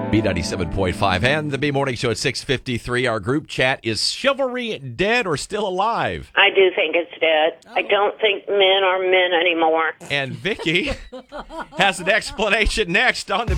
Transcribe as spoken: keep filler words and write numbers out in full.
B ninety-seven point five and the B Morning Show at six fifty-three. Our group chat, is chivalry dead or still alive? I do think it's dead. Oh. I don't think men are men anymore. And Vicky has an explanation next on the